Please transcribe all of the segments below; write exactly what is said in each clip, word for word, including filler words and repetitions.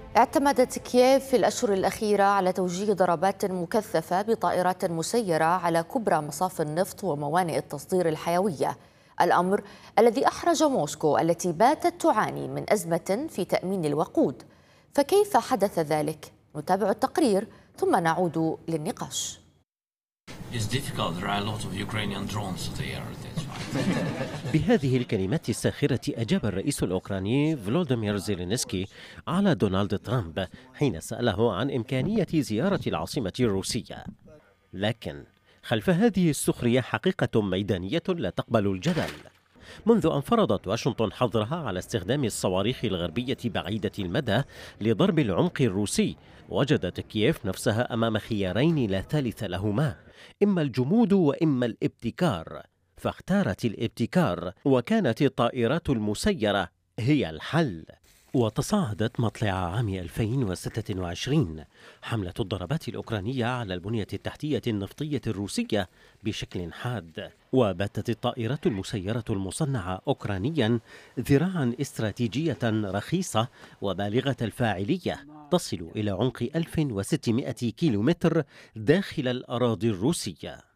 اعتمدت كييف في الأشهر الأخيرة على توجيه ضربات مكثفة بطائرات مسيرة على كبرى مصافي النفط وموانئ التصدير الحيوية، الأمر الذي أحرج موسكو التي باتت تعاني من أزمة في تأمين الوقود. فكيف حدث ذلك؟ نتابع التقرير ثم نعود للنقاش. بهذه الكلمات الساخرة أجاب الرئيس الأوكراني فلوديمير زيلينسكي على دونالد ترامب حين سأله عن إمكانية زيارة العاصمة الروسية. لكن خلف هذه السخرية حقيقة ميدانية لا تقبل الجدل. منذ أن فرضت واشنطن حظرها على استخدام الصواريخ الغربية بعيدة المدى لضرب العمق الروسي، وجدت كييف نفسها أمام خيارين لا ثالث لهما، إما الجمود وإما الابتكار، فاختارت الابتكار، وكانت الطائرات المسيرة هي الحل. وتصاعدت مطلع عام ألفين وستة وعشرين حملة الضربات الأوكرانية على البنية التحتية النفطية الروسية بشكل حاد، وباتت الطائرات المسيرة المصنعة أوكرانيا ذراعا استراتيجية رخيصة وبالغة الفاعلية تصل إلى عمق ألف وستمائة كيلومتر داخل الأراضي الروسية.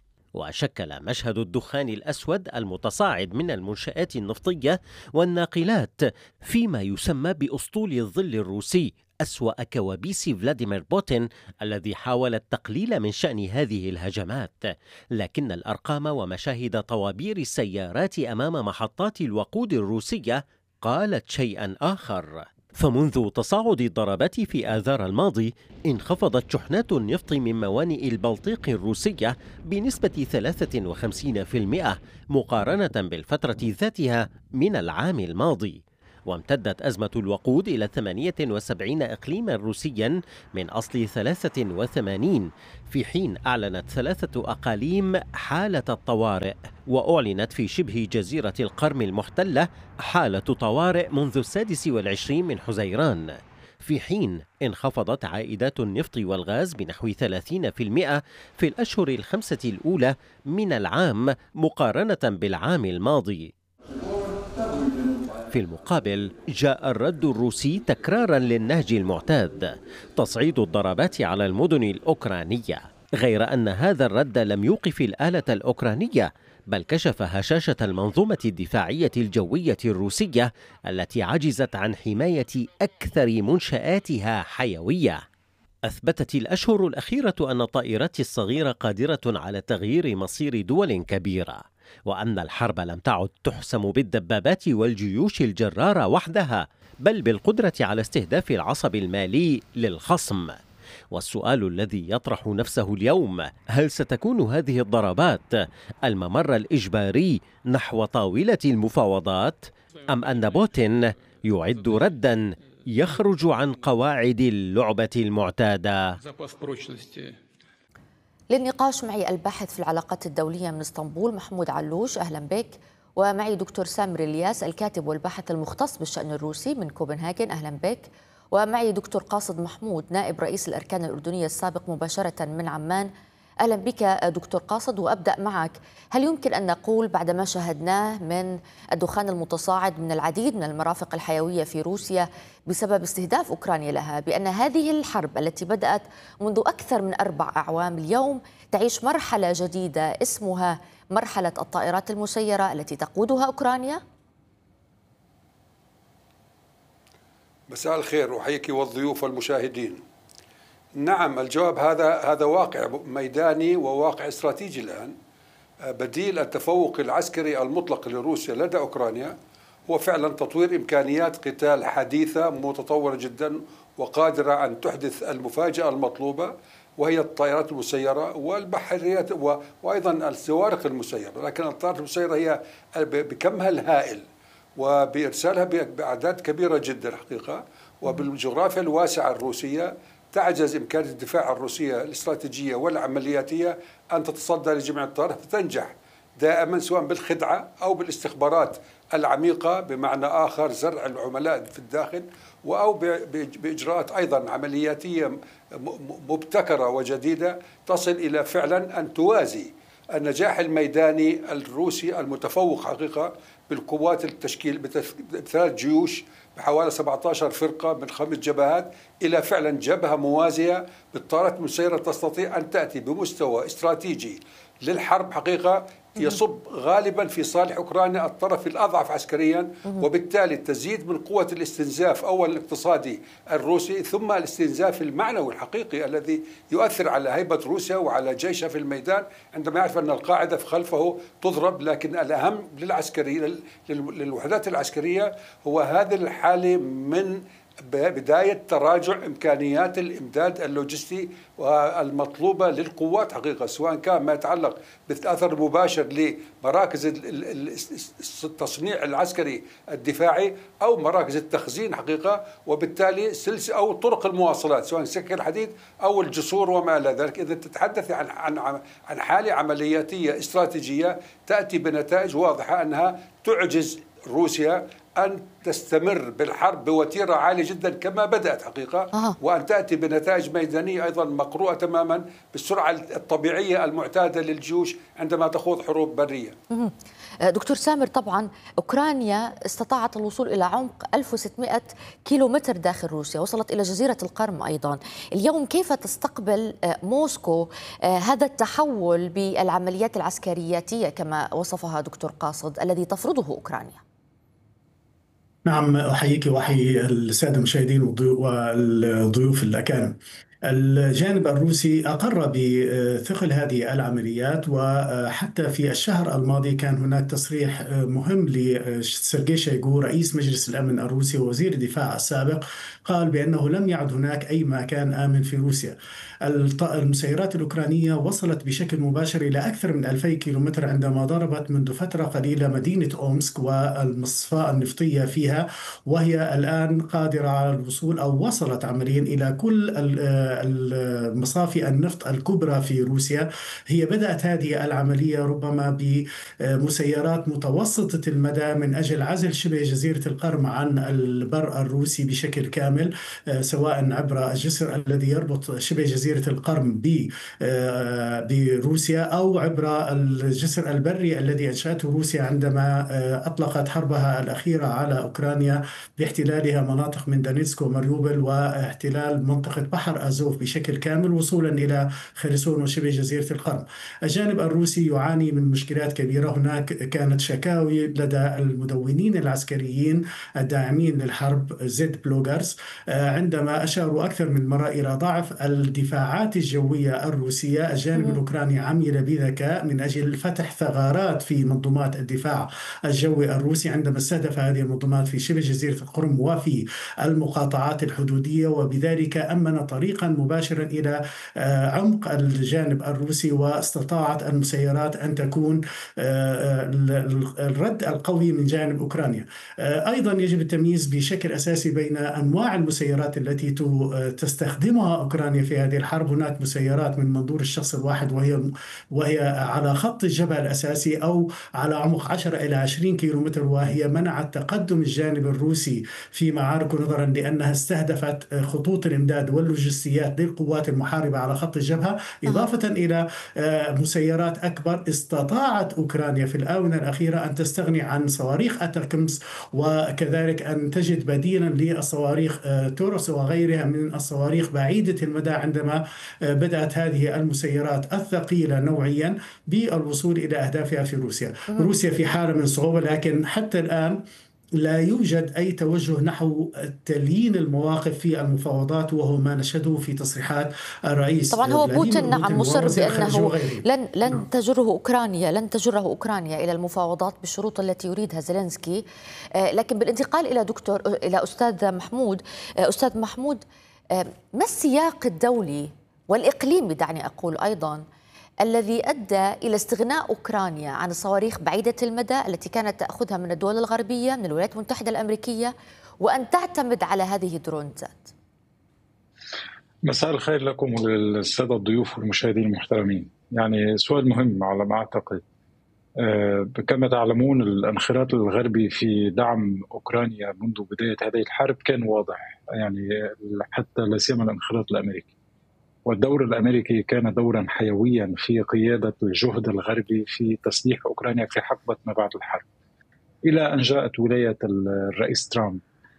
وشكل مشهد الدخان الأسود المتصاعد من المنشآت النفطية والناقلات فيما يسمى بأسطول الظل الروسي أسوأ كوابيس فلاديمير بوتين الذي حاول التقليل من شأن هذه الهجمات. لكن الأرقام ومشاهد طوابير السيارات أمام محطات الوقود الروسية قالت شيئا آخر. فمنذ تصاعد الضربات في آذار الماضي انخفضت شحنات النفط من موانئ البلطيق الروسية بنسبة ثلاثة وخمسين بالمئة مقارنة بالفترة ذاتها من العام الماضي. وامتدت أزمة الوقود إلى ثمانية وسبعين إقليما روسيا من أصل ثلاثة وثمانين، في حين أعلنت ثلاثة أقاليم حالة الطوارئ، وأعلنت في شبه جزيرة القرم المحتلة حالة طوارئ منذ السادس والعشرين من حزيران، في حين انخفضت عائدات النفط والغاز بنحو ثلاثين بالمئة في الأشهر الخمسة الأولى من العام مقارنة بالعام الماضي. في المقابل جاء الرد الروسي تكرارا للنهج المعتاد، تصعيد الضربات على المدن الأوكرانية، غير أن هذا الرد لم يوقف الآلة الأوكرانية، بل كشف هشاشة المنظومة الدفاعية الجوية الروسية التي عجزت عن حماية أكثر منشآتها حيوية. أثبتت الأشهر الأخيرة أن الطائرات الصغيرة قادرة على تغيير مصير دول كبيرة، وأن الحرب لم تعد تحسم بالدبابات والجيوش الجرارة وحدها، بل بالقدرة على استهداف العصب المالي للخصم. والسؤال الذي يطرح نفسه اليوم: هل ستكون هذه الضربات الممر الإجباري نحو طاولة المفاوضات، أم أن بوتين يعد رداً يخرج عن قواعد اللعبة المعتادة؟ للنقاش معي الباحث في العلاقات الدولية من اسطنبول محمود علوش، أهلا بك. ومعي دكتور سامر الياس الكاتب والباحث المختص بالشأن الروسي من كوبنهاجن، أهلا بك. ومعي دكتور قاصد محمود نائب رئيس الأركان الأردنية السابق مباشرة من عمان، أهلا بك دكتور قاصد. وأبدأ معك، هل يمكن أن نقول بعد ما شاهدناه من الدخان المتصاعد من العديد من المرافق الحيوية في روسيا بسبب استهداف أوكرانيا لها بأن هذه الحرب التي بدأت منذ أكثر من أربع أعوام اليوم تعيش مرحلة جديدة اسمها مرحلة الطائرات المسيرة التي تقودها أوكرانيا؟ مساء الخير وحيك والضيوف والمشاهدين. نعم، الجواب هذا هذا واقع ميداني وواقع استراتيجي الآن. بديل التفوق العسكري المطلق لروسيا لدى أوكرانيا هو فعلا تطوير إمكانيات قتال حديثة متطورة جدا وقادرة أن تحدث المفاجأة المطلوبة، وهي الطائرات المسيرة والبحريات وأيضا الصواريخ المسيرة. لكن الطائرات المسيرة هي بكمها الهائل وبإرسالها بأعداد كبيرة جدا حقيقة، وبالجغرافيا الواسعة الروسية تعجز إمكانية الدفاع الروسية الاستراتيجية والعملياتية أن تتصدى لجميع الطائرات، فتنجح دائما سواء بالخدعة أو بالاستخبارات العميقة، بمعنى آخر زرع العملاء في الداخل، أو بإجراءات أيضا عملياتية مبتكرة وجديدة تصل إلى فعلا أن توازي النجاح الميداني الروسي المتفوق حقيقة بالقوات التشكيل بثلاث جيوش بحوالي سبعة عشر فرقة من خمس جبهات إلى فعلا جبهة موازية بالطائرات المسيرة تستطيع أن تأتي بمستوى استراتيجي للحرب حقيقة يصب غالبا في صالح أوكرانيا الطرف الأضعف عسكريا، وبالتالي تزيد من قوة الاستنزاف أولا الاقتصادي الروسي ثم الاستنزاف المعنوي الحقيقي الذي يؤثر على هيبة روسيا وعلى جيشها في الميدان عندما يعرف أن القاعدة في خلفه تضرب. لكن الأهم للعسكري للوحدات العسكرية هو هذه الحالة من بداية تراجع إمكانيات الإمداد اللوجستي والمطلوبة للقوات حقيقة، سواء كان ما يتعلق بالأثر المباشر لمراكز التصنيع العسكري الدفاعي أو مراكز التخزين حقيقة، وبالتالي سلسلة أو طرق المواصلات سواء سكك الحديد أو الجسور وما إلى ذلك. إذا تتحدث عن عن عن حالة عملياتية استراتيجية تأتي بنتائج واضحة أنها تعجز روسيا أن تستمر بالحرب بوتيرة عالية جدا كما بدأت حقيقة، آه. وأن تأتي بنتائج ميدانية أيضا مقروءة تماما بالسرعة الطبيعية المعتادة للجيوش عندما تخوض حروب برية. دكتور سامر، طبعا أوكرانيا استطاعت الوصول إلى عمق ألف وستمائة كيلومتر داخل روسيا، وصلت إلى جزيرة القرم أيضا. اليوم كيف تستقبل موسكو هذا التحول بالعمليات العسكرياتية كما وصفها دكتور قاصد الذي تفرضه أوكرانيا؟ نعم، أحييك وأحيي السادة المشاهدين والضيوف الأكارم. الجانب الروسي أقر بثقل هذه العمليات، وحتى في الشهر الماضي كان هناك تصريح مهم لسيرجي شويغو رئيس مجلس الأمن الروسي ووزير الدفاع السابق، قال بأنه لم يعد هناك أي مكان آمن في روسيا. المسيرات الأوكرانية وصلت بشكل مباشر إلى أكثر من ألفي كيلومتر عندما ضربت منذ فترة قليلة مدينة أومسك والمصفاة النفطية فيها، وهي الآن قادرة على الوصول أو وصلت عمليا إلى كل المصافي النفط الكبرى في روسيا. هي بدأت هذه العملية ربما بمسيرات متوسطة المدى من أجل عزل شبه جزيرة القرم عن البر الروسي بشكل كامل، سواء عبر الجسر الذي يربط شبه جزيرة القرم بروسيا أو عبر الجسر البري الذي أنشأته روسيا عندما أطلقت حربها الأخيرة على أوكرانيا باحتلالها مناطق من دونيتسك وماريوبل واحتلال منطقة بحر أزوف بشكل كامل وصولا إلى خرسون وشبه جزيرة القرم. الجانب الروسي يعاني من مشكلات كبيرة. هناك كانت شكاوي لدى المدونين العسكريين الداعمين للحرب زد بلوغرز عندما أشاروا أكثر من مرة إلى ضعف الدفاعات الجوية الروسية. الجانب الأوكراني عمل بذكاء من أجل فتح ثغرات في منظومات الدفاع الجوي الروسي عندما استهدف هذه المنظومات في شبه جزيرة القرم وفي المقاطعات الحدودية، وبذلك أمن طريقا مباشرا إلى عمق الجانب الروسي، واستطاعت المسيرات أن تكون الرد القوي من جانب أوكرانيا. أيضا يجب التمييز بشكل أساسي بين أنواع المسيرات التي تستخدمها أوكرانيا في هذه الحرب. هناك مسيرات من منظور الشخص الواحد وهي وهي على خط الجبهة الأساسي أو على عمق عشرة إلى عشرين كيلومتر، وهي منعت تقدم الجانب الروسي في معارك نظرا لأنها استهدفت خطوط الإمداد واللوجستيات للقوات المحاربة على خط الجبهة، إضافة إلى مسيرات أكبر. استطاعت أوكرانيا في الآونة الأخيرة أن تستغني عن صواريخ أتاكمس، وكذلك أن تجد بديلا للصواريخ توروس وغيرها من الصواريخ بعيدة المدى عندما بدأت هذه المسيرات الثقيلة نوعيا بالوصول إلى أهدافها في روسيا. روسيا في حالة من صعوبة، لكن حتى الآن لا يوجد أي توجه نحو تليين المواقف في المفاوضات، وهو ما نشهده في تصريحات الرئيس. طبعا هو بوتين نعم مصر بأنه لن لن تجره أوكرانيا لن تجره أوكرانيا إلى المفاوضات بالشروط التي يريدها زيلينسكي. لكن بالانتقال إلى دكتور إلى أستاذ محمود، أستاذ محمود، ما السياق الدولي والإقليمي دعني أقول أيضا الذي أدى إلى استغناء أوكرانيا عن الصواريخ بعيدة المدى التي كانت تأخذها من الدول الغربية من الولايات المتحدة الأمريكية وأن تعتمد على هذه الدرونزات؟ مساء الخير لكم وللسادة الضيوف والمشاهدين المحترمين. يعني سؤال مهم على ما أعتقد. كما تعلمون الانخراط الغربي في دعم أوكرانيا منذ بداية هذه الحرب كان واضح، يعني حتى لا سيما الانخراط الأمريكي، والدور الأمريكي كان دورا حيويا في قيادة الجهد الغربي في تسليح أوكرانيا في حقبة ما بعد الحرب، إلى أن جاءت ولاية الرئيس ترامب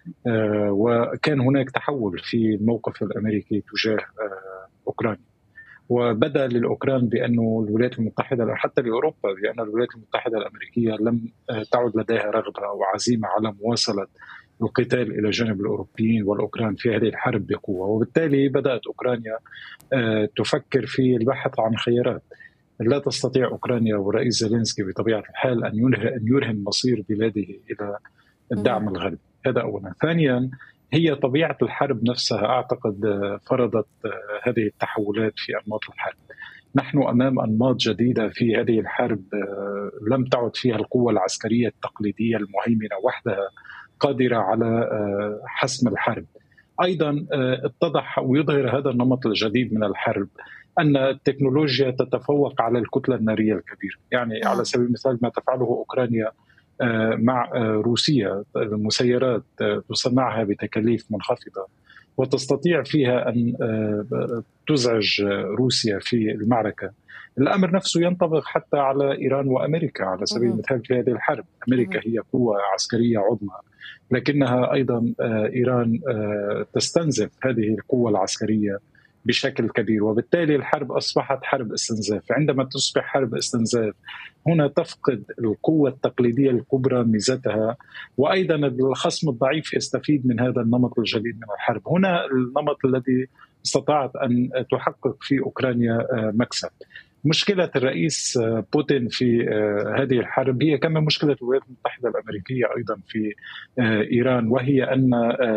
وكان هناك تحول في الموقف الأمريكي تجاه أوكرانيا، وبدا للأوكران بأنه الولايات المتحدة حتى لأوروبا بأن الولايات المتحدة الأمريكية لم تعد لديها رغبة أو عزيمة على مواصلة القتال إلى جانب الأوروبيين والأوكران في هذه الحرب بقوة، وبالتالي بدأت أوكرانيا تفكر في البحث عن خيارات. لا تستطيع أوكرانيا والرئيس زيلينسكي بطبيعة الحال أن يرهن مصير بلاده إلى الدعم الغربي، هذا أولا. ثانيا، هي طبيعة الحرب نفسها أعتقد فرضت هذه التحولات في أنماط الحرب. نحن أمام أنماط جديدة في هذه الحرب، لم تعد فيها القوة العسكرية التقليدية المهيمنة وحدها قادرة على حسم الحرب. أيضا اتضح ويظهر هذا النمط الجديد من الحرب أن التكنولوجيا تتفوق على الكتلة النارية الكبيرة. يعني على سبيل المثال ما تفعله أوكرانيا مع روسيا، المسيرات تصنعها بتكاليف منخفضة وتستطيع فيها أن تزعج روسيا في المعركة. الأمر نفسه ينطبق حتى على إيران وأمريكا على سبيل المثال في هذه الحرب. أمريكا هي قوة عسكرية عظمى، لكنها أيضا إيران تستنزف هذه القوة العسكرية بشكل كبير، وبالتالي الحرب أصبحت حرب استنزاف. عندما تصبح حرب استنزاف هنا تفقد القوة التقليدية الكبرى ميزتها، وأيضا الخصم الضعيف يستفيد من هذا النمط الجديد من الحرب. هنا النمط الذي استطاعت أن تحقق في أوكرانيا مكسب. مشكلة الرئيس بوتين في هذه الحرب هي كما مشكلة الولايات المتحدة الأمريكية أيضا في إيران، وهي أن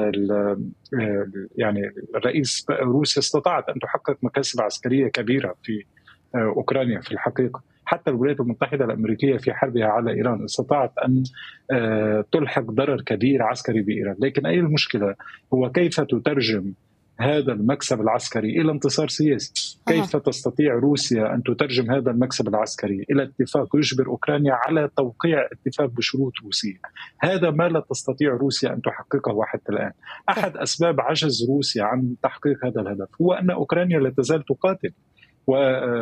يعني الرئيس روسيا استطاعت أن تحقق مكاسب عسكرية كبيرة في أوكرانيا. في الحقيقة حتى الولايات المتحدة الأمريكية في حربها على إيران استطاعت أن تلحق ضرر كبير عسكري بإيران، لكن أي المشكلة هو كيف تترجم هذا المكسب العسكري إلى انتصار سياسي. كيف تستطيع روسيا أن تترجم هذا المكسب العسكري إلى اتفاق يجبر أوكرانيا على توقيع اتفاق بشروط روسية؟ هذا ما لا تستطيع روسيا أن تحققه حتى الآن. أحد أسباب عجز روسيا عن تحقيق هذا الهدف هو أن أوكرانيا لا تزال تقاتل، و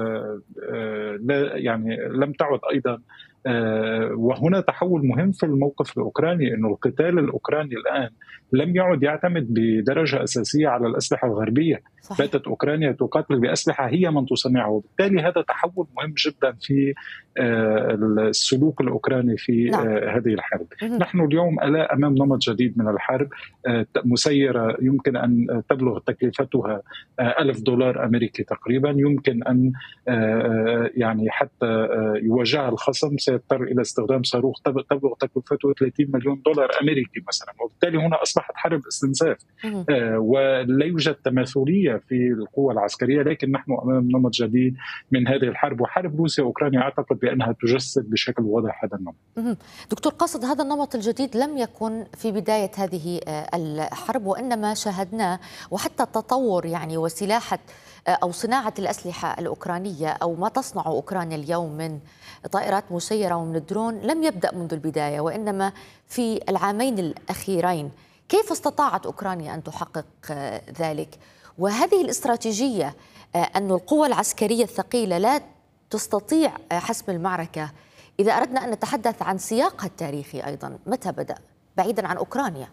يعني لم تعد أيضا. وهنا تحول مهم في الموقف الأوكراني، أنه القتال الأوكراني الآن لم يعد يعتمد بدرجة أساسية على الأسلحة الغربية. صحيح. باتت أوكرانيا تقاتل بأسلحة هي من تصنعها، وبالتالي هذا تحول مهم جدا في السلوك الأوكراني في نعم. هذه الحرب. مم. نحن اليوم أمام نمط جديد من الحرب، مسيرة يمكن أن تبلغ تكلفتها ألف دولار أمريكي تقريبا، يمكن أن يعني حتى يواجهها الخصم سيضطر إلى استخدام صاروخ تبلغ تكلفته ثلاثين مليون دولار أمريكي مثلا، وبالتالي هنا أصبحت حرب استنزاف آه ولا يوجد تماثلية في القوة العسكرية، لكن نحن أمام نمط جديد من هذه الحرب. وحرب روسيا وأوكرانيا أعتقد بأنها تجسد بشكل واضح هذا النمط. دكتور قاصد، هذا النمط الجديد لم يكن في بداية هذه الحرب، وإنما شاهدناه وحتى التطور يعني وسلاحة أو صناعة الأسلحة الأوكرانية أو ما تصنع أوكرانيا اليوم من طائرات مسيرة ومن الدرون لم يبدأ منذ البداية، وإنما في العامين الأخيرين. كيف استطاعت أوكرانيا أن تحقق ذلك؟ وهذه الاستراتيجية أن القوة العسكرية الثقيلة لا تستطيع حسم المعركة، إذا أردنا أن نتحدث عن سياقها التاريخي أيضا، متى بدأ بعيدا عن أوكرانيا؟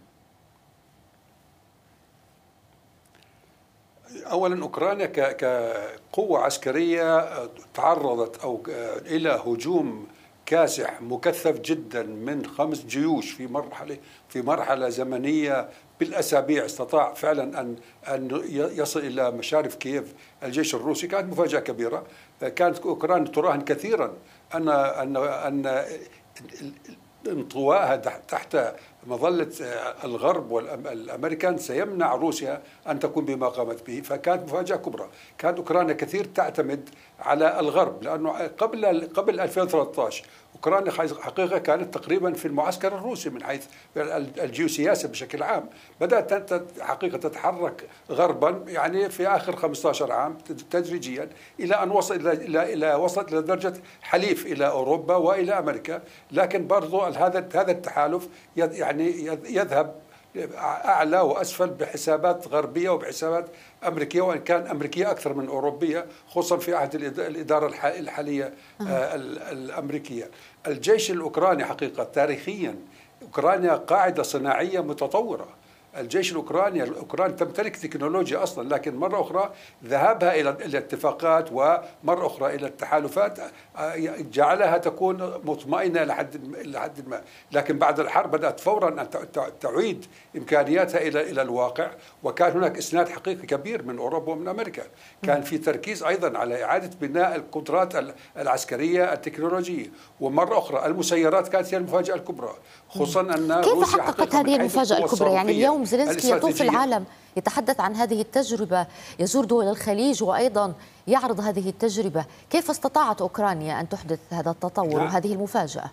أولا أوكرانيا كقوة عسكرية تعرضت أو إلى هجوم كاسح مكثف جدا من خمس جيوش في مرحلة في مرحلة زمنية بالأسابيع. استطاع فعلا أن أن يصل إلى مشارف كييف الجيش الروسي. كانت مفاجأة كبيرة. كانت أوكرانيا تراهن كثيرا أن أن أن انطوائها تحت مظلة الغرب والأمريكان سيمنع روسيا أن تكون بما قامت به، فكانت مفاجأة كبرى. كانت أوكرانيا كثير تعتمد على الغرب، لأنه قبل قبل ألفين وثلاثة عشر أوكرانيا حقيقة كانت تقريبا في المعسكر الروسي من حيث الجيوسياسة بشكل عام. بدأت حقيقة تتحرك غربا يعني في آخر خمسة عشر عام تدريجيا إلى أن وصل إلى إلى وصلت إلى درجة حليف إلى أوروبا وإلى أمريكا. لكن برضو هذا هذا التحالف يعني يذهب أعلى وأسفل بحسابات غربية وبحسابات أمريكية، وإن كان أمريكية أكثر من أوروبية، خصوصا في عهد الإدارة الحالية الأمريكية. الجيش الأوكراني حقيقة تاريخيا أوكرانيا قاعدة صناعية متطورة. الجيش الأوكراني الأوكران تمتلك تكنولوجيا أصلا، لكن مرة أخرى ذهابها إلى الاتفاقات ومرة أخرى إلى التحالفات جعلها تكون مطمئنة إلى حد إلى حد ما، لكن بعد الحرب بدأت فورا أن تعيد إمكانياتها إلى إلى الواقع، وكان هناك إسناد حقيقي كبير من أوروبا ومن أمريكا، كان في تركيز أيضا على إعادة بناء القدرات العسكرية التكنولوجية، ومرة أخرى المسيرات كانت هي المفاجأة الكبرى، خصوصا أن كيف حققت هذه المفاجأة الكبرى؟ يعني اليوم زيلينسكي يطوف العالم يتحدث عن هذه التجربة، يزور دول الخليج وأيضا يعرض هذه التجربة، كيف استطاعت أوكرانيا أن تحدث هذا التطور وهذه المفاجأة؟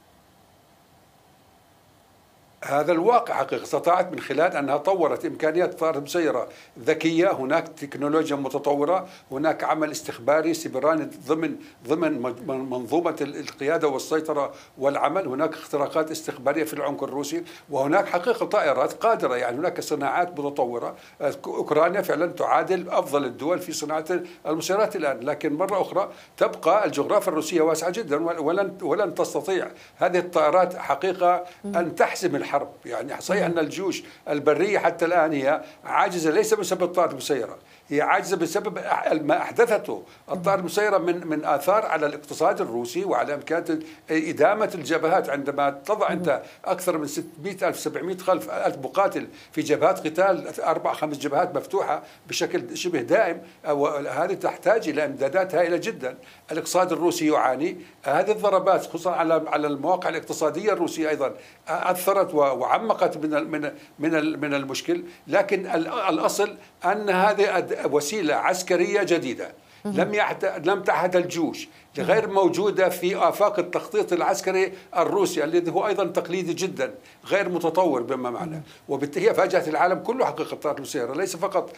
هذا الواقع حقيقة استطاعت من خلال أنها طورت إمكانيات طائرة مسيرة ذكية، هناك تكنولوجيا متطورة، هناك عمل استخباري سيبراني ضمن ضمن منظومة القيادة والسيطرة والعمل، هناك اختراقات استخبارية في العمق الروسي، وهناك حقيقة طائرات قادرة، يعني هناك صناعات متطورة. أوكرانيا فعلا تعادل أفضل الدول في صناعة المسيرات الآن، لكن مرة أخرى تبقى الجغرافيا الروسية واسعة جدا، ولن ولن تستطيع هذه الطائرات حقيقة أن تحسم الحرب. يعني صحيح أن الجيوش البرية حتى الآن هي عاجزة، ليس بسبب الطائرات المسيرة، هي عاجزة بسبب ما أحدثته الطائرات المسيرة من من آثار على الاقتصاد الروسي وعلى إمكانية إدامة الجبهات. عندما تضع أنت أكثر من ستمئة ألف سبعمئة ألف مقاتل في جبهات قتال، أربع خمس جبهات مفتوحة بشكل شبه دائم، هذه تحتاج إلى إمدادات هائلة جدا. الاقتصاد الروسي يعاني، هذه الضربات خصوصا على على المواقع الاقتصادية الروسية أيضا أثرت وعمقت من من من من المشكل، لكن الأصل أن هذه وسيلة عسكرية جديدة لم لم تعهد الجيوش، غير موجودة في آفاق التخطيط العسكري الروسي الذي هو أيضا تقليدي جدا غير متطور بما معنى، وبالتالي فاجأت العالم كله حقيقة الطائرات المسيرة، ليس فقط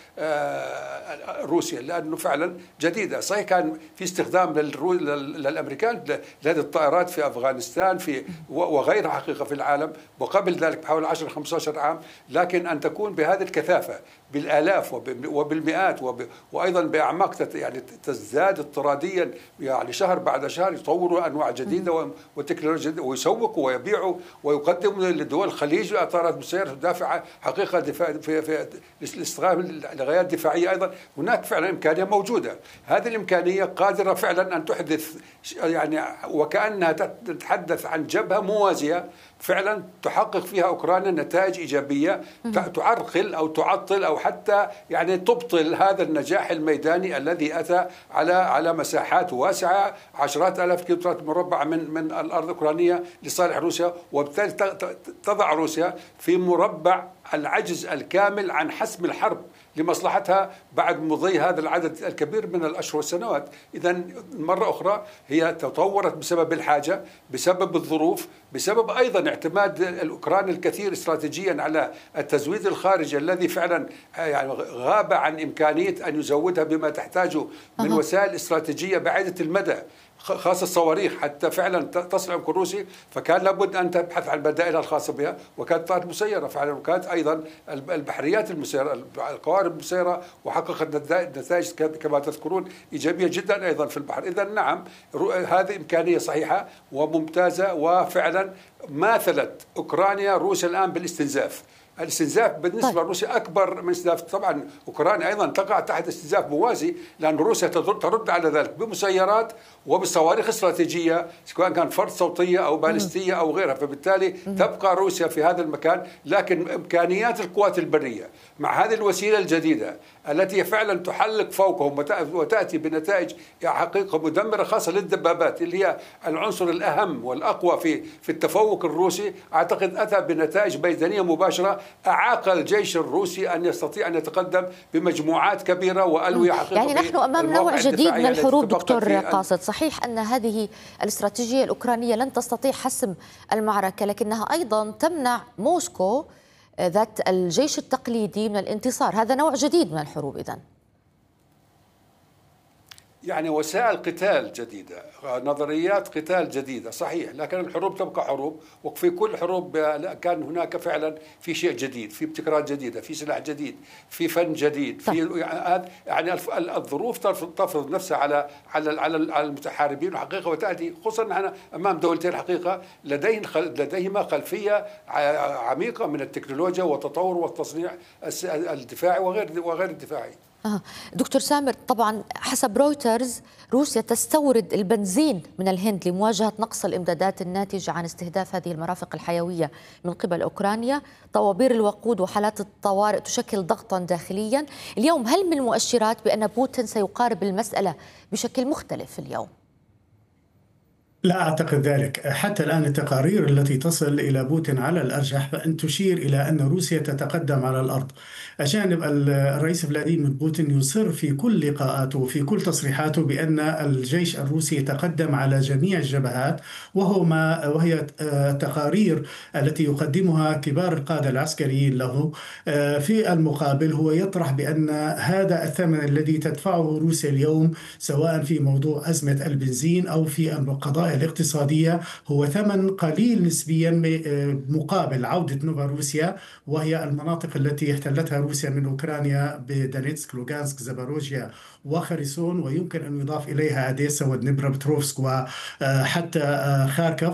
روسيا، لأنه فعلا جديدة. صحيح كان في استخدام للأمريكان لهذه الطائرات في أفغانستان في وغيرها حقيقة في العالم، وقبل ذلك بحوالي عشرة خمسة عشر عام، لكن أن تكون بهذه الكثافة بالآلاف وبالمئات وأيضا بأعماق يعني تزداد اضطراديا، يعني شهر بعد شهر يطوروا أنواع جديدة وتكنولوجيا جديدة ويسوقوا ويبيعوا ويقدموا لدول الخليج طائرات مسيرة تدافع حقيقة دفاع في في الاستخدام لغايات دفاعية. أيضا هناك فعلا إمكانية موجودة، هذه الإمكانية قادرة فعلا أن تحدث يعني وكأنها تتحدث عن جبهة موازية فعلا تحقق فيها أوكرانيا نتائج إيجابية تعرقل أو تعطل أو حتى يعني تبطل هذا النجاح الميداني الذي أتى على على مساحات واسعة، عشرات آلاف كيلومترات مربعة من من الأرض الأوكرانية لصالح روسيا، وبالتالي تضع روسيا في مربع العجز الكامل عن حسم الحرب لمصلحتها بعد مضي هذا العدد الكبير من الأشهر والسنوات. إذا مرة أخرى هي تطورت بسبب الحاجة، بسبب الظروف، بسبب أيضا اعتماد الأوكران الكثير استراتيجيا على التزويد الخارجي الذي فعلا يعني غاب عن إمكانية أن يزودها بما تحتاجه من وسائل استراتيجية بعيدة المدى، خاصة الصواريخ حتى فعلا تصل عمق الروسي، فكان لابد أن تبحث عن بدائلها الخاصة بها، وكانت طائرات مسيرة فعلا، وكانت أيضا البحريات المسيرة القوارب المسيرة وحققت نتائج كما تذكرون إيجابية جدا أيضا في البحر. إذا نعم هذه إمكانية صحيحة وممتازة، وفعلا ماثلت أوكرانيا روسيا الآن بالاستنزاف. الاستنزاف بالنسبة طيب. لروسيا أكبر من استنزاف، طبعا أوكرانيا أيضا تقع تحت استنزاف موازي، لأن روسيا ترد على ذلك بمسيرات وبصواريخ استراتيجية سواء كان فرد صوتية أو باليستية أو غيرها، فبالتالي تبقى روسيا في هذا المكان. لكن إمكانيات القوات البرية مع هذه الوسيلة الجديدة التي فعلا تحلق فوقهم وتأتي بنتائج حقيقة مدمرة خاصة للدبابات اللي هي العنصر الأهم والأقوى في في التفوق الروسي، أعتقد أتى بنتائج ميدانية مباشرة أعاق الجيش الروسي أن يستطيع أن يتقدم بمجموعات كبيرة وألوية حقيقية. يعني نحن أمام نوع جديد من الحروب دكتور قاصد. صحيح أن هذه الاستراتيجية الأوكرانية لن تستطيع حسم المعركة، لكنها أيضا تمنع موسكو ذات الجيش التقليدي من الانتصار. هذا نوع جديد من الحروب إذن. يعني وسائل قتال جديدة، نظريات قتال جديدة، صحيح، لكن الحروب تبقى حروب، وفي كل حروب كان هناك فعلا في شيء جديد، في ابتكارات جديدة، في سلاح جديد، في فن جديد، في يعني الظروف تفرض نفسها على على على المتحاربين الحقيقة، وتأتي خصوصا نحن أمام دولتين حقيقة لديهم لديهما خلفية عميقة من التكنولوجيا والتطور والتصنيع الدفاعي وغير وغير الدفاعي. آه. دكتور سامر، طبعا حسب رويترز روسيا تستورد البنزين من الهند لمواجهة نقص الإمدادات الناتجة عن استهداف هذه المرافق الحيوية من قبل أوكرانيا. طوابير الوقود وحالات الطوارئ تشكل ضغطا داخليا اليوم. هل من مؤشرات بأن بوتين سيقارب المسألة بشكل مختلف اليوم؟ لا أعتقد ذلك. حتى الآن التقارير التي تصل إلى بوتين على الأرجح فأن تشير إلى أن روسيا تتقدم على الأرض. أجانب الرئيس فلاديمير بوتين يصر في كل لقاءاته وفي كل تصريحاته بأن الجيش الروسي يتقدم على جميع الجبهات، وهو ما وهي التقارير التي يقدمها كبار القادة العسكريين له. في المقابل هو يطرح بأن هذا الثمن الذي تدفعه روسيا اليوم سواء في موضوع أزمة البنزين أو في القضايا الاقتصادية هو ثمن قليل نسبيا مقابل عودة نوفاروسيا، وهي المناطق التي احتلتها روسيا من أوكرانيا بدونيتسك، لوغانسك، زاباروجيا وخرسون، ويمكن أن يضاف إليها أديسا ودنيبروبتروفسك وحتى خاركوف،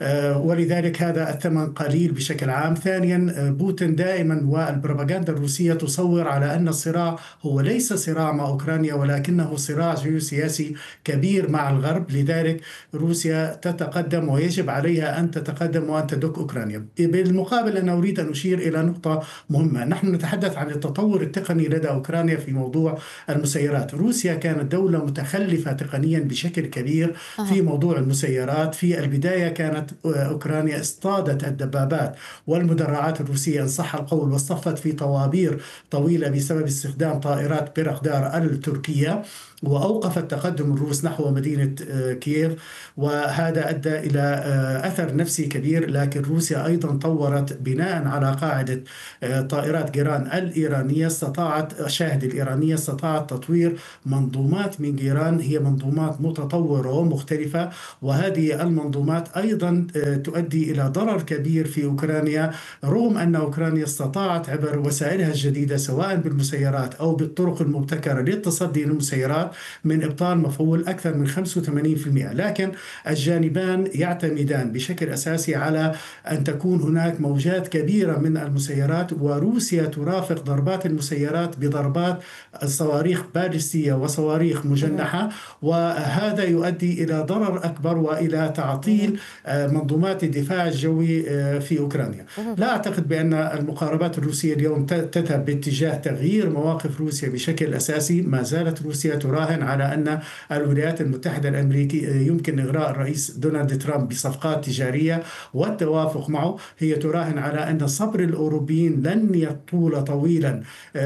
ولذلك هذا الثمن قليل بشكل عام. ثانيا، بوتين دائما والبروباغندا الروسية تصور على أن الصراع هو ليس صراع مع أوكرانيا ولكنه صراع جيوسياسي كبير مع الغرب، لذلك روسيا تتقدم ويجب عليها أن تتقدم وأن تدك أوكرانيا. بالمقابل أنا أريد أن أشير إلى نقطة مهمة. نحن نتحدث عن التطور التقني لدى أوكرانيا في موضوع المسيرات. روسيا كانت دولة متخلفة تقنيا بشكل كبير في موضوع المسيرات. في البداية كانت أوكرانيا اصطادت الدبابات والمدرعات الروسية إن صح القول، واصطفت في طوابير طويلة بسبب استخدام طائرات بيرقدار التركية، وأوقفت تقدم الروس نحو مدينة كييف، وهذا أدى إلى أثر نفسي كبير. لكن روسيا أيضا طورت بناء على قاعدة طائرات جيران الإيرانية، استطاعت شاهد الإيرانية استطاعت تطوير منظومات من جيران هي منظومات متطورة ومختلفة، وهذه المنظومات أيضا تؤدي إلى ضرر كبير في أوكرانيا، رغم أن أوكرانيا استطاعت عبر وسائلها الجديدة سواء بالمسيرات أو بالطرق المبتكرة للتصدي للمسيرات من إبطال مفعول أكثر من خمسة وثمانين بالمئة. لكن الجانبان يعتمدان بشكل أساسي على أن تكون هناك موجات كبيرة من المسيرات، وروسيا ترافق ضربات المسيرات بضربات صواريخ باليستية وصواريخ مجنحة، وهذا يؤدي إلى ضرر أكبر وإلى تعطيل منظومات الدفاع الجوي في أوكرانيا. لا أعتقد بأن المقاربات الروسية اليوم تذهب باتجاه تغيير مواقف روسيا بشكل أساسي. ما زالت روسيا تراهن على أن الولايات المتحدة الأمريكية يمكن إغراء الرئيس دونالد ترامب بصفقات تجارية والتوافق معه. هي تراهن على أن صبر الأوروبيين لن يطول طويلا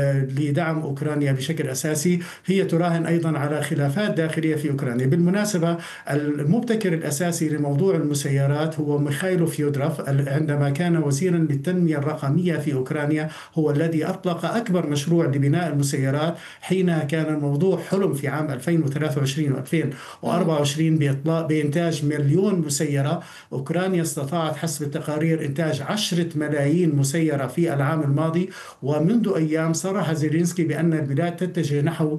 لدعم أوكرانيا بشكل أساسي. هي تراهن أيضا على خلافات داخلية في أوكرانيا. بالمناسبة، المبتكر الأساسي لموضوع المسيرات هو ميخائيل فيودروف، عندما كان وزيرا للتنمية الرقمية في أوكرانيا هو الذي أطلق أكبر مشروع لبناء المسيرات. حينها كان الموضوع حلم في عام ألفين وثلاثة وعشرين وألفين وأربعة وعشرين بإطلاق بإنتاج مليون مسيرة. أوكرانيا استطاعت حسب التقارير إنتاج عشرة ملايين مسيرة في العام الماضي، ومنذ أيام صرح زيلينسكي بأن البلاد تتجه نحو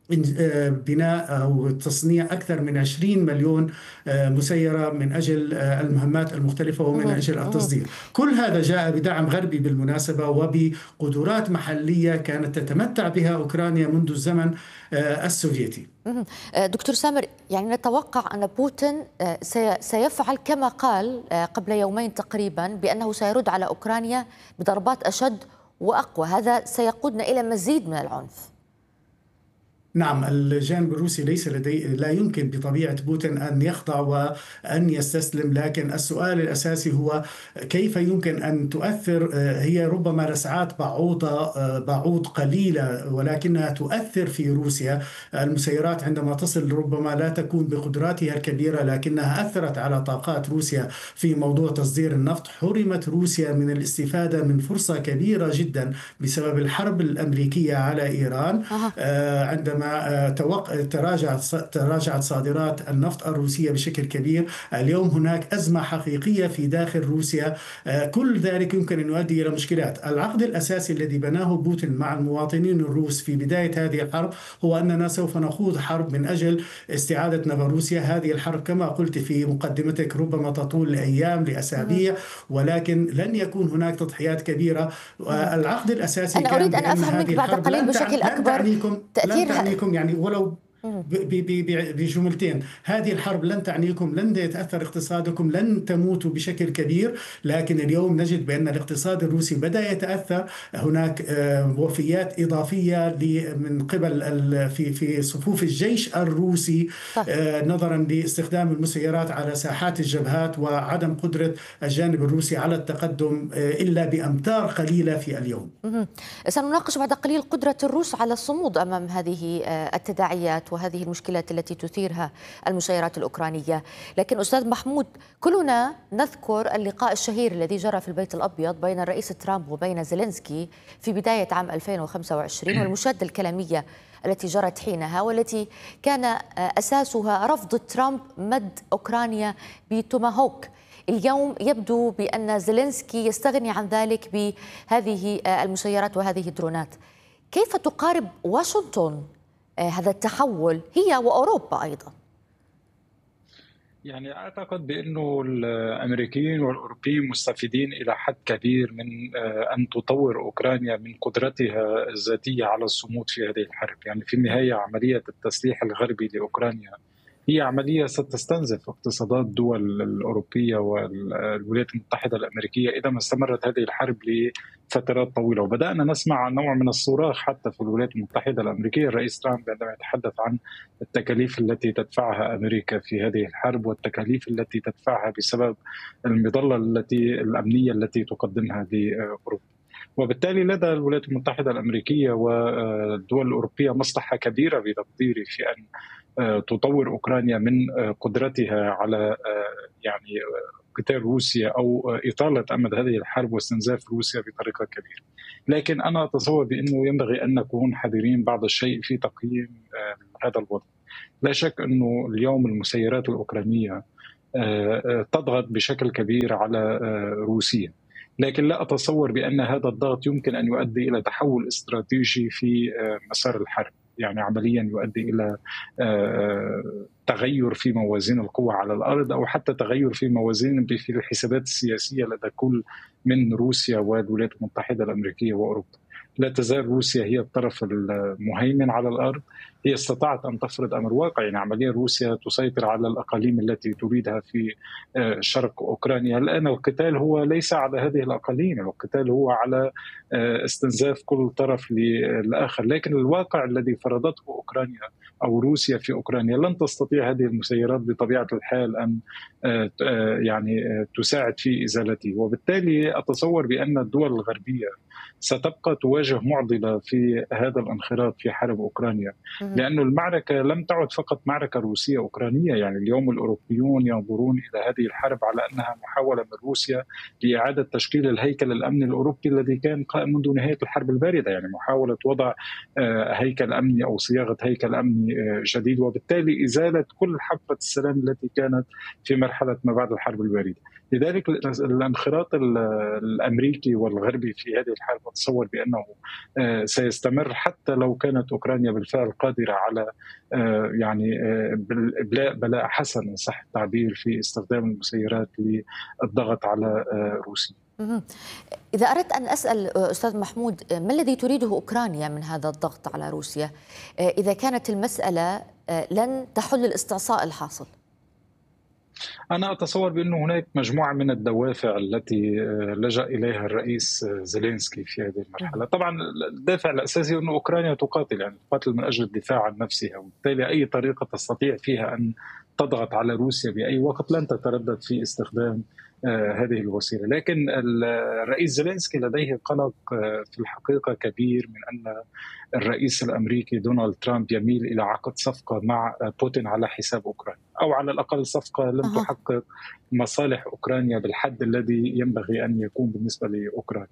بناء أو تصنيع أكثر من عشرين مليون مسيرة من أجل المهمات المختلفة ومن أجل التصدير. كل هذا جاء بدعم غربي بالمناسبة وبقدرات محلية كانت تتمتع بها أوكرانيا منذ الزمن السوفيتي. دكتور سامر، يعني نتوقع أن بوتين سيفعل كما قال قبل يومين تقريبا بأنه سيرد على أوكرانيا بضربات أشد وأقوى. هذا سيقودنا إلى مزيد من العنف. نعم، الجانب الروسي ليس لديه لا يمكن بطبيعة بوتين أن يخضع وأن يستسلم، لكن السؤال الأساسي هو كيف يمكن أن تؤثر. هي ربما لسعات بعوضة بعوض قليلة ولكنها تؤثر في روسيا. المسيرات عندما تصل ربما لا تكون بقدراتها الكبيرة، لكنها أثرت على طاقات روسيا في موضوع تصدير النفط. حرمت روسيا من الاستفادة من فرصة كبيرة جدا بسبب الحرب الأمريكية على إيران، عندما عندما تراجعت تراجعت صادرات النفط الروسية بشكل كبير. اليوم هناك أزمة حقيقية في داخل روسيا، كل ذلك يمكن أن يؤدي إلى مشكلات. العقد الأساسي الذي بناه بوتين مع المواطنين الروس في بداية هذه الحرب هو أننا سوف نخوض حرب من أجل استعادة نوفوروسيا. هذه الحرب كما قلت في مقدمتك ربما تطول لأيام لأسابيع، ولكن لن يكون هناك تضحيات كبيرة. العقد الأساسي أنا كان أريد أن أفهم منك بعد قليل بشكل أكبر تأثير لن تعنيكم يعني ولو بجملتين. هذه الحرب لن تعنيكم، لن يتأثر اقتصادكم، لن تموتوا بشكل كبير، لكن اليوم نجد بأن الاقتصاد الروسي بدأ يتأثر. هناك وفيات إضافية من قبل في في صفوف الجيش الروسي نظرا لاستخدام المسيرات على ساحات الجبهات وعدم قدرة الجانب الروسي على التقدم إلا بأمتار قليلة في اليوم. سنناقش بعد قليل قدرة الروس على الصمود أمام هذه التداعيات وهذه المشكلات التي تثيرها المسيرات الأوكرانية. لكن أستاذ محمود، كلنا نذكر اللقاء الشهير الذي جرى في البيت الأبيض بين الرئيس ترامب وبين زيلينسكي في بداية عام ألفين وخمسة وعشرين، والمشادة الكلامية التي جرت حينها والتي كان أساسها رفض ترامب مد أوكرانيا بتوماهوك. اليوم يبدو بأن زيلينسكي يستغني عن ذلك بهذه المسيرات وهذه الدرونات. كيف تقارب واشنطن هذا التحول هي وأوروبا أيضا؟ يعني أعتقد بأنه الأمريكيين والأوروبيين مستفيدين إلى حد كبير من أن تطور أوكرانيا من قدرتها الذاتية على الصمود في هذه الحرب. يعني في النهاية عملية التسليح الغربي لأوكرانيا هي عملية ستستنزف اقتصادات الدول الأوروبية والولايات المتحدة الأمريكية إذا ما استمرت هذه الحرب لفترات طويلة. وبدأنا نسمع نوع من الصراخ حتى في الولايات المتحدة الأمريكية. الرئيس ترامب عندما يتحدث عن التكاليف التي تدفعها أمريكا في هذه الحرب والتكاليف التي تدفعها بسبب المظلة التي الأمنية التي تقدمها لأوروبا. وبالتالي لدى الولايات المتحدة الأمريكية والدول الأوروبية مصلحة كبيرة بتقديري في أن تطور أوكرانيا من قدرتها على يعني قتال روسيا أو إطالة أمد هذه الحرب واستنزاف روسيا بطريقة كبيرة. لكن أنا أتصور بأنه ينبغي أن نكون حذرين بعض الشيء في تقييم هذا الوضع. لا شك أنه اليوم المسيرات الأوكرانية تضغط بشكل كبير على روسيا، لكن لا أتصور بأن هذا الضغط يمكن أن يؤدي إلى تحول استراتيجي في مسار الحرب، يعني عمليا يؤدي إلى تغير في موازين القوى على الأرض أو حتى تغير في موازين في الحسابات السياسية لدى كل من روسيا والولايات المتحدة الأمريكية وأوروبا. لا تزال روسيا هي الطرف المهيمن على الأرض. هي استطاعت أن تفرض أمر واقعي، يعني عمليا روسيا تسيطر على الأقاليم التي تريدها في شرق أوكرانيا. الآن القتال هو ليس على هذه الأقاليم، القتال هو على استنزاف كل طرف للآخر. لكن الواقع الذي فرضته أوكرانيا أو روسيا في أوكرانيا لن تستطيع هذه المسيرات بطبيعة الحال أن يعني تساعد في إزالته. وبالتالي أتصور بأن الدول الغربية ستبقى تواجه معضلة في هذا الانخراط في حرب أوكرانيا، لأن المعركة لم تعد فقط معركة روسية أوكرانية. يعني اليوم الأوروبيون ينظرون إلى هذه الحرب على أنها محاولة من روسيا لإعادة تشكيل الهيكل الأمني الأوروبي الذي كان قائم منذ نهاية الحرب الباردة، يعني محاولة وضع هيكل أمني أو صياغة هيكل أمني جديد، وبالتالي إزالة كل حفرة السلام التي كانت في مرحلة ما بعد الحرب الباردة. لذلك الانخراط الأمريكي والغربي في هذه الحرب أتصور بأنه سيستمر حتى لو كانت أوكرانيا بالفعل قادرة على يعني بلاء بلاء حسن إن صح التعبير في استخدام المسيرات للضغط على روسيا. إذا أردت أن أسأل أستاذ محمود، ما الذي تريده أوكرانيا من هذا الضغط على روسيا إذا كانت المسألة لن تحل الاستعصاء الحاصل؟ أنا أتصور بأن هناك مجموعة من الدوافع التي لجأ إليها الرئيس زيلينسكي في هذه المرحلة. طبعا الدافع الأساسي أن أوكرانيا تقاتل، يعني تقاتل من أجل الدفاع عن نفسها، وبالتالي أي طريقة تستطيع فيها أن تضغط على روسيا بأي وقت لن تتردد في استخدام هذه الوسيلة. لكن الرئيس زيلينسكي لديه قلق في الحقيقة كبير من أن الرئيس الأمريكي دونالد ترامب يميل إلى عقد صفقة مع بوتين على حساب أوكرانيا، أو على الأقل صفقة لن أه. تحقق مصالح أوكرانيا بالحد الذي ينبغي أن يكون بالنسبة لأوكرانيا.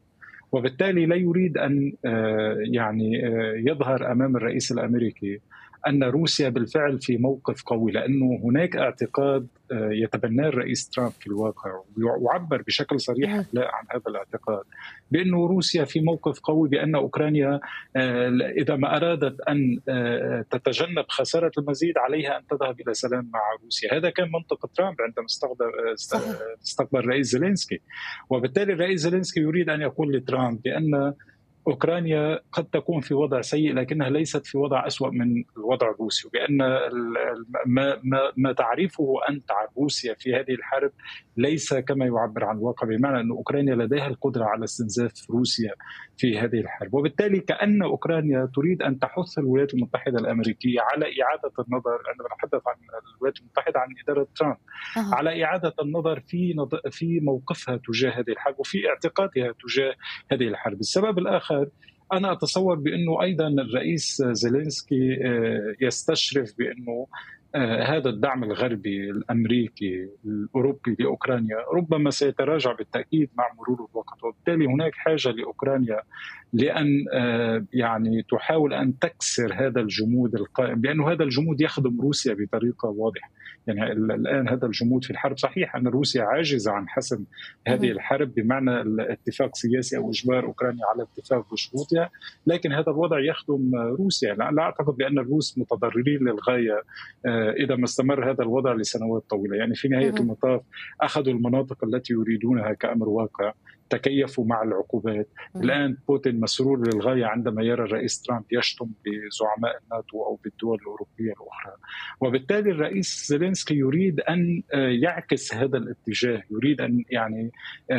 وبالتالي لا يريد أن يعني يظهر أمام الرئيس الأمريكي أن روسيا بالفعل في موقف قوي، لأنه هناك اعتقاد يتبناه الرئيس ترامب في الواقع ويعبر بشكل صريح عن هذا الاعتقاد بأنه روسيا في موقف قوي، بأن أوكرانيا إذا ما أرادت أن تتجنب خسارة المزيد عليها أن تذهب إلى سلام مع روسيا. هذا كان منطق ترامب عندما استقبل الرئيس زيلينسكي، وبالتالي الرئيس زيلينسكي يريد أن يقول لترامب بأن أوكرانيا قد تكون في وضع سيء لكنها ليست في وضع أسوأ من الوضع الروسي، وبأن ما, ما, ما تعرفه أنت عن روسيا في هذه الحرب ليس كما يعبر عن الواقع، بمعنى أن أوكرانيا لديها القدرة على استنزاف روسيا في هذه الحرب. وبالتالي كأن أوكرانيا تريد أن تحث الولايات المتحدة الأمريكية على إعادة النظر، عندما نتحدث عن الولايات المتحدة عن إدارة ترامب، أه. على إعادة النظر في في موقفها تجاه هذه الحرب وفي اعتقادها تجاه هذه الحرب. السبب الآخر، أنا أتصور بأنه أيضا الرئيس زيلينسكي يستشرف بأنه هذا الدعم الغربي الأمريكي الأوروبي لأوكرانيا ربما سيتراجع بالتأكيد مع مرور الوقت، وبالتالي هناك حاجة لأوكرانيا لأن يعني تحاول أن تكسر هذا الجمود القائم، لأنه هذا الجمود يخدم روسيا بطريقة واضحة. يعني الآن هذا الجمود في الحرب، صحيح أن روسيا عاجزة عن حسم هذه الحرب بمعنى الاتفاق سياسي أو إجبار أوكرانيا على اتفاق بشروطها، لكن هذا الوضع يخدم روسيا. لا أعتقد بأن الروس متضررين للغاية إذا ما استمر هذا الوضع لسنوات طويلة. يعني في نهاية المطاف أخذوا المناطق التي يريدونها كأمر واقع، تكيفوا مع العقوبات. الآن بوتين مسرور للغاية عندما يرى الرئيس ترامب يشتم بزعماء الناتو أو بالدول الأوروبية الأخرى، وبالتالي الرئيس زيلينسكي يريد أن يعكس هذا الاتجاه، يريد أن يعني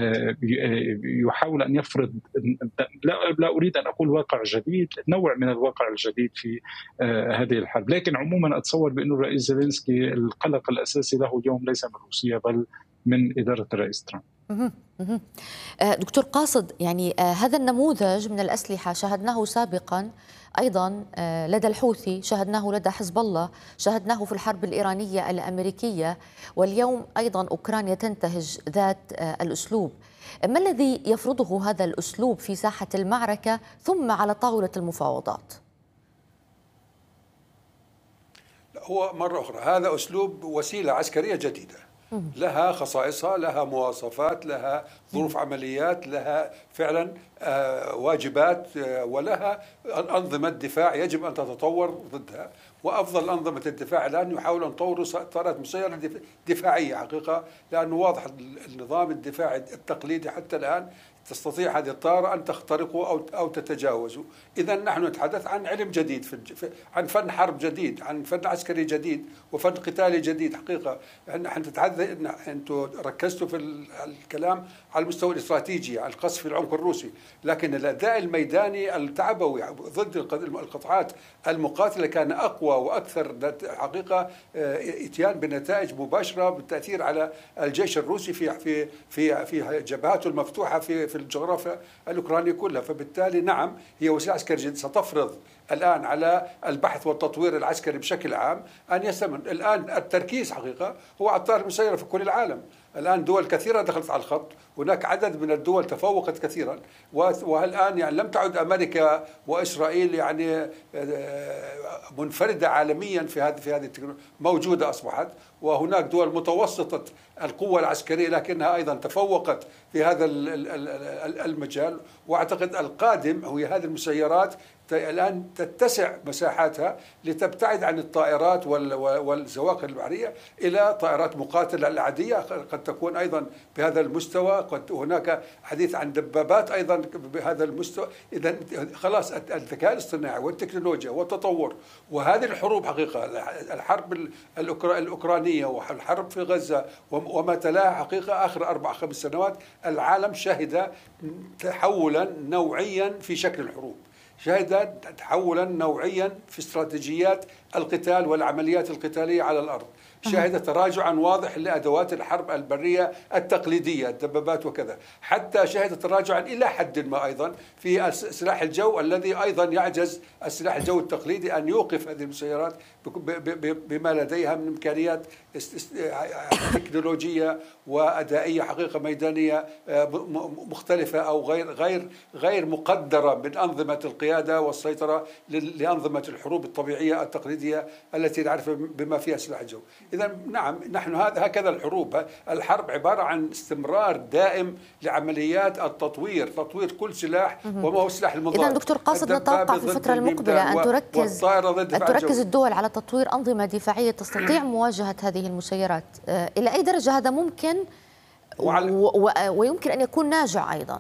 يحاول أن يفرض، لا أريد أن أقول واقع جديد، نوع من الواقع الجديد في هذه الحرب. لكن عموما أتصور بأن الرئيس زيلينسكي القلق الأساسي له اليوم ليس من روسيا بل من إدارة الرئيس ترامب. دكتور قاصد، يعني هذا النموذج من الأسلحة شاهدناه سابقا أيضا لدى الحوثي، شاهدناه لدى حزب الله، شاهدناه في الحرب الإيرانية الأمريكية، واليوم أيضا أوكرانيا تنتهج ذات الأسلوب. ما الذي يفرضه هذا الأسلوب في ساحة المعركة ثم على طاولة المفاوضات؟ هو مرة أخرى هذا أسلوب وسيلة عسكرية جديدة لها خصائصها، لها مواصفات، لها ظروف عمليات، لها فعلا واجبات، ولها أنظمة دفاع يجب أن تتطور ضدها. وأفضل أنظمة الدفاع الآن يحاولون أن يطوروا طائرات مسيرة دفاعية حقيقة، لأنه واضح النظام الدفاعي التقليدي حتى الآن تستطيع هذه الطائرة أن تخترقه أو أو تتجاوزه. إذا نحن نتحدث عن علم جديد، في عن فن حرب جديد، عن فن عسكري جديد وفن قتالي جديد حقيقة. نحن نتحدث، أنتم ركزتوا في الكلام على المستوى الاستراتيجي، على القصف في العمق الروسي، لكن الأداء الميداني التعبوي ضد القطاعات المقاتلة كان أقوى وأكثر حقيقة إتيان بنتائج مباشرة بالتأثير على الجيش الروسي في في في في جبهاته المفتوحة في في الجغرافيا الأوكرانية كلها. فبالتالي نعم هي وسيلة عسكرية جديدة ستفرض الآن على البحث والتطوير العسكري بشكل عام أن يستمر. الآن التركيز حقيقة هو على الطائرة المسيرة في كل العالم. الآن دول كثيرة دخلت على الخط، هناك عدد من الدول تفوقت كثيرا، والآن يعني لم تعد أمريكا وإسرائيل يعني منفردة عالميا في هذه في هذه التكنولوجيا، موجودة أصبحت، وهناك دول متوسطة القوة العسكرية لكنها أيضا تفوقت في هذا المجال. وأعتقد القادم هو هذه المسيرات الآن تتسع مساحاتها لتبتعد عن الطائرات والزواقر البحرية إلى طائرات مقاتلة العادية، قد تكون أيضا بهذا المستوى، قد هناك حديث عن دبابات أيضا بهذا المستوى. إذا خلاص الذكاء الاصطناعي والتكنولوجيا والتطور وهذه الحروب حقيقة، الحرب الأوكرانية والحرب في غزة وما تلاها حقيقة آخر أربع خمس سنوات، العالم شهد تحولا نوعيا في شكل الحروب، شهد تحولا نوعيا في استراتيجيات القتال والعمليات القتالية على الأرض. شهد تراجعا واضح لأدوات الحرب البرية التقليدية، الدبابات وكذا، حتى شهد تراجعا إلى حد ما أيضا في سلاح الجو الذي أيضا يعجز السلاح الجوي التقليدي أن يوقف هذه المسيرات بما لديها من إمكانيات تكنولوجية وأدائية حقيقة ميدانية مختلفة أو غير غير غير مقدرة من أنظمة القيادة والسيطرة لأنظمة الحروب الطبيعية التقليدية التي نعرف بما فيها سلاح الجو. إذا نعم، نحن هكذا الحروب، الحرب عبارة عن استمرار دائم لعمليات التطوير، تطوير كل سلاح وما هو سلاح المضاد. إذا دكتور قاصد نتوقع في الفترة المقبلة أن تركز أن تركز الدول على تطوير أنظمة دفاعية تستطيع مواجهة هذه المسيرات. إلى أي درجة هذا ممكن ويمكن أن يكون ناجع أيضا؟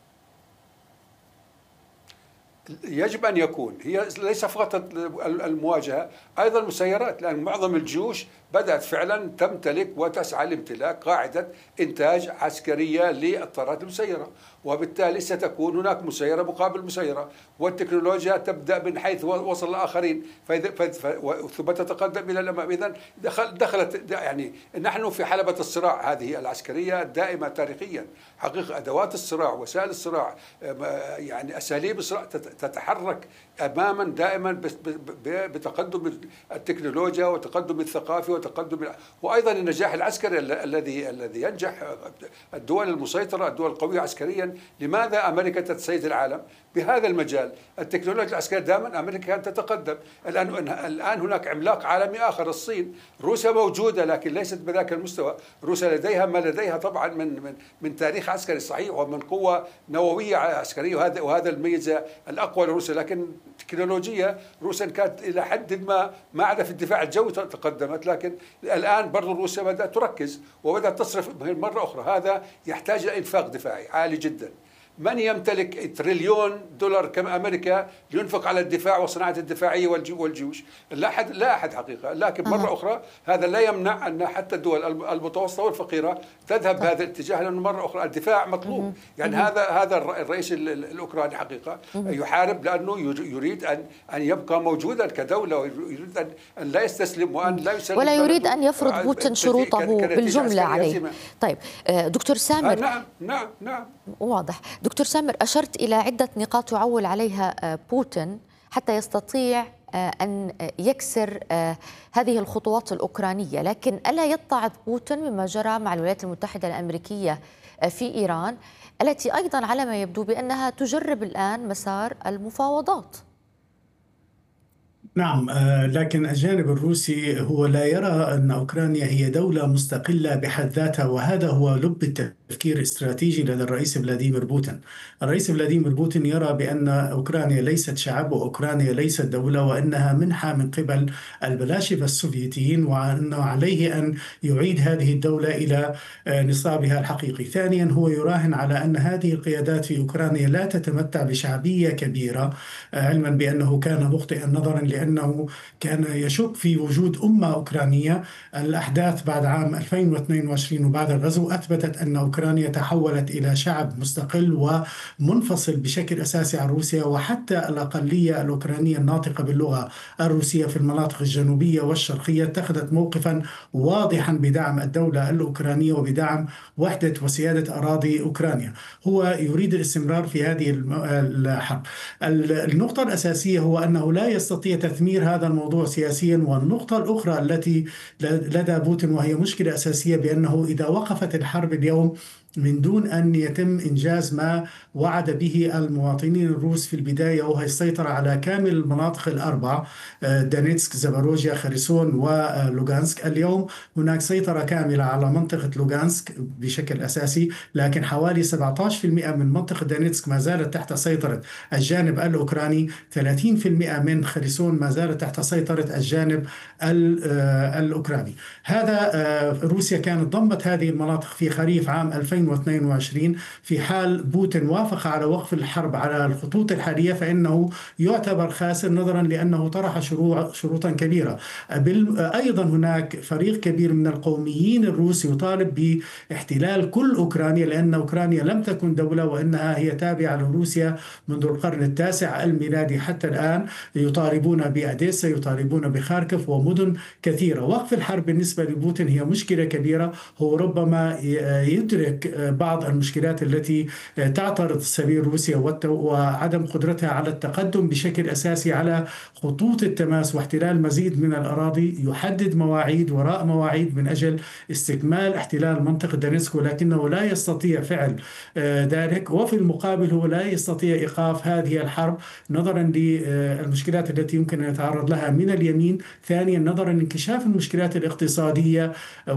يجب أن يكون، هي ليس فقط المواجهة، أيضا المسيرات، لأن معظم الجيوش بدأت فعلا تمتلك وتسعى لامتلاك قاعدة إنتاج عسكرية للطائرات المسيرة، وبالتالي ستكون هناك مسيرة مقابل مسيرة، والتكنولوجيا تبدأ من حيث وصل الآخرين ثم تتقدم إلى الأمام. إذن دخل دخلت يعني نحن في حلبة الصراع هذه العسكرية الدائمة تاريخيا. حقيقة أدوات الصراع، وسائل الصراع، يعني أساليب الصراع تتحرك أماما دائما بتقدم التكنولوجيا وتقدم الثقافي وتقدم، وأيضا النجاح العسكري الذي الذي ينجح الدول المسيطرة، الدول القوية عسكريا. لماذا أمريكا تتسيد العالم بهذا المجال؟ التكنولوجيا العسكرية دائما أمريكا كانت تتقدم. الآن الآن هناك عملاق عالمي آخر، الصين. روسيا موجودة لكن ليست بذاك المستوى. روسيا لديها ما لديها طبعا من من من تاريخ عسكري صحيح ومن قوة نووية عسكرية، وهذا وهذا الميزة الأقوى لروسيا. لكن تكنولوجيا روسيا كانت إلى حد ما ما عدا في الدفاع الجوي تقدمت، لكن الآن برضو روسيا بدأت تركز وبدأت تصرف مرة أخرى. هذا يحتاج إلى إنفاق دفاعي عالي جدا. من يمتلك تريليون دولار كما أمريكا لينفق على الدفاع وصناعة الدفاعية والجيوش؟ لا أحد، لا أحد حقيقة. لكن مرة أخرى هذا لا يمنع أن حتى الدول المتوسطة والفقيرة تذهب بهذا الاتجاه، لأنه مرة أخرى الدفاع مطلوب. يعني هذا هذا الرئيس الأوكراني حقيقة يحارب لأنه يريد أن أن يبقى موجودا كدولة، ويريد أن أن لا يستسلم وأن لا يسلم، ولا يريد أن يفرض بوتين شروطه بالجملة عليه. طيب دكتور سامر. نعم نعم نعم واضح. دكتور سامر، أشرت إلى عدة نقاط يعول عليها بوتين حتى يستطيع أن يكسر هذه الخطوات الأوكرانية، لكن ألا يتعظ بوتين مما جرى مع الولايات المتحدة الأمريكية في إيران، التي أيضا على ما يبدو بأنها تجرب الآن مسار المفاوضات؟ نعم، لكن الجانب الروسي هو لا يرى أن أوكرانيا هي دولة مستقلة بحد ذاتها، وهذا هو لب التفكير الاستراتيجي لدى الرئيس فلاديمير بوتين. الرئيس فلاديمير بوتين يرى بأن أوكرانيا ليست شعب، وأوكرانيا ليست دولة، وأنها منحة من قبل البلاشفة السوفيتيين، وأنه عليه أن يعيد هذه الدولة إلى نصابها الحقيقي. ثانيا، هو يراهن على أن هذه القيادات في أوكرانيا لا تتمتع بشعبية كبيرة، علما بأنه كان مخطئا نظرا لأنه كان يشك في وجود أمة أوكرانية. الأحداث بعد عام ألفين واثنين وعشرين وبعد الغزو أثبتت أن أوكرانيا تحولت إلى شعب مستقل ومنفصل بشكل أساسي عن روسيا، وحتى الأقلية الأوكرانية الناطقة باللغة الروسية في المناطق الجنوبية والشرقية اتخذت موقفا واضحا بدعم الدولة الأوكرانية وبدعم وحدة وسيادة أراضي أوكرانيا. هو يريد الاستمرار في هذه الحرب. النقطة الأساسية هو أنه لا يستطيع تثمير هذا الموضوع سياسيا. والنقطة الأخرى التي لدى بوتين وهي مشكلة أساسية، بأنه إذا وقفت الحرب اليوم من دون أن يتم إنجاز ما وعد به المواطنين الروس في البداية، وهي السيطرة على كامل المناطق الأربع، دونيتسك، زاباروجيا، خرسون ولوغانسك. اليوم هناك سيطرة كاملة على منطقة لوغانسك بشكل أساسي، لكن حوالي سبعة عشر بالمئة من منطقة دونيتسك ما زالت تحت سيطرة الجانب الأوكراني، ثلاثين بالمئة من خرسون ما زالت تحت سيطرة الجانب الأوكراني. هذا روسيا كانت ضمت هذه المناطق في خريف عام ألفين ألفين واثنين وعشرين في حال بوتين وافق على وقف الحرب على الخطوط الحالية فإنه يعتبر خاسر نظرا لأنه طرح شروطا كبيرة. أيضا هناك فريق كبير من القوميين الروس يطالب باحتلال كل أوكرانيا لأن أوكرانيا لم تكن دولة وإنها هي تابعة لروسيا منذ القرن التاسع الميلادي حتى الآن. يطالبون بأديسا، يطالبون بخاركوف ومدن كثيرة. وقف الحرب بالنسبة لبوتين هي مشكلة كبيرة. هو ربما يدرك بعض المشكلات التي تعترض سبيل روسيا وعدم قدرتها على التقدم بشكل أساسي على خطوط التماس واحتلال مزيد من الأراضي، يحدد مواعيد وراء مواعيد من أجل استكمال احتلال منطقة دونيتسك، ولكنه لا يستطيع فعل ذلك. وفي المقابل هو لا يستطيع إيقاف هذه الحرب نظرا للمشكلات التي يمكن أن يتعرض لها من اليمين. ثانيا نظرا لانكشاف المشكلات الاقتصادية،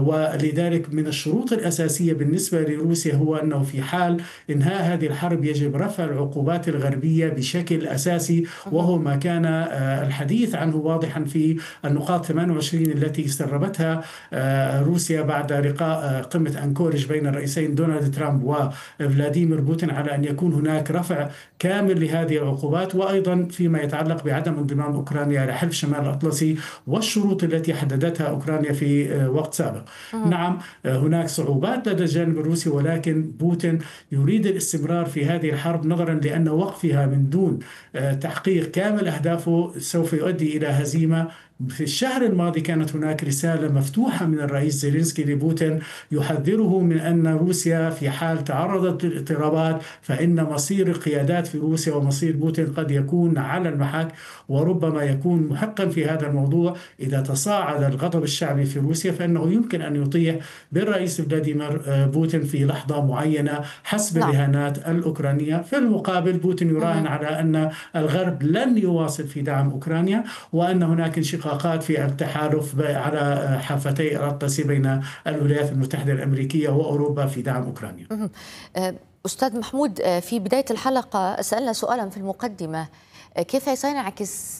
ولذلك من الشروط الأساسية بالنسبة لروسيا هو أنه في حال إنهاء هذه الحرب يجب رفع العقوبات الغربية بشكل أساسي، وهو ما كان الحديث عنه واضحا في النقاط ثمانية وعشرين التي سربتها روسيا بعد لقاء قمة أنكورج بين الرئيسين دونالد ترامب وفلاديمير بوتين على أن يكون هناك رفع كامل لهذه العقوبات، وأيضا فيما يتعلق بعدم انضمام أوكرانيا إلى حلف شمال الأطلسي والشروط التي حددتها أوكرانيا في وقت سابق. أه. نعم هناك صعوبات لدى الجانب الروسي، ولكن بوتين يريد الاستمرار في هذه الحرب نظرا لأن وقفها من دون تحقيق كامل أهدافه سوف يؤدي إلى هزيمة. في الشهر الماضي كانت هناك رسالة مفتوحة من الرئيس زيلينسكي لبوتين يحذره من أن روسيا في حال تعرضت للاضطرابات فإن مصير القيادات في روسيا ومصير بوتين قد يكون على المحك، وربما يكون محقا في هذا الموضوع. إذا تصاعد الغضب الشعبي في روسيا فإنه يمكن أن يطيح بالرئيس فلاديمير بوتين في لحظة معينة حسب الرهانات الأوكرانية. في المقابل بوتين يراهن على أن الغرب لن يواصل في دعم أوكرانيا، وأن هناك انشقاقات في التحالف على حافتي الأطلسي بين الولايات المتحدة الأمريكية وأوروبا في دعم أوكرانيا. أستاذ محمود، في بداية الحلقة سألنا سؤالا في المقدمة، كيف سينعكس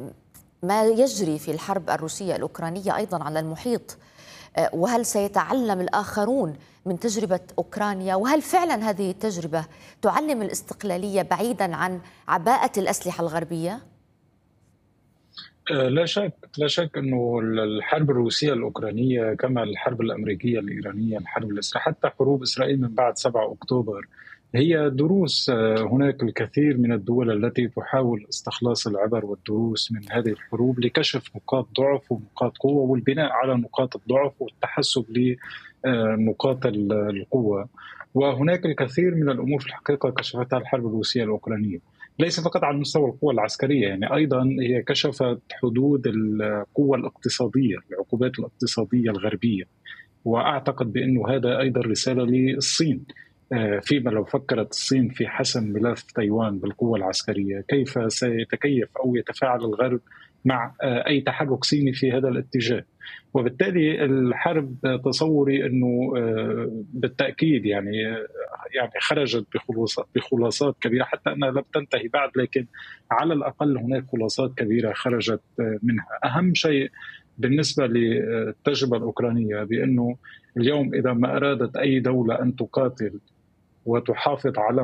ما يجري في الحرب الروسية الأوكرانية أيضا على المحيط؟ وهل سيتعلم الآخرون من تجربة أوكرانيا؟ وهل فعلا هذه التجربة تعلم الاستقلالية بعيدا عن عباءة الأسلحة الغربية؟ لا شك لا شك أنه الحرب الروسية الأوكرانية كما الحرب الأمريكية الإيرانية، الحرب الإسرائيلية، حتى حروب إسرائيل من بعد سبعة أكتوبر، هي دروس. هناك الكثير من الدول التي تحاول استخلاص العبر والدروس من هذه الحروب لكشف نقاط ضعف ونقاط قوة والبناء على نقاط الضعف والتحسب لنقاط القوة. وهناك الكثير من الأمور في الحقيقة كشفتها الحرب الروسية الأوكرانية، ليس فقط على مستوى القوة العسكرية، يعني أيضا هي كشفت حدود القوة الاقتصادية، العقوبات الاقتصادية الغربية. وأعتقد بأنه هذا أيضا رسالة للصين، فيما لو فكرت الصين في حسم ملف تايوان بالقوة العسكرية كيف سيتكيف أو يتفاعل الغرب مع أي تحرك صيني في هذا الاتجاه. وبالتالي الحرب تصوري أنه بالتأكيد يعني يعني خرجت بخلاصات بخلاصات كبيرة، حتى أنها لم تنتهي بعد، لكن على الأقل هناك خلاصات كبيرة خرجت منها. أهم شيء بالنسبة للتجربة الأوكرانية بأنه اليوم إذا ما أرادت أي دولة أن تقاتل وتحافظ على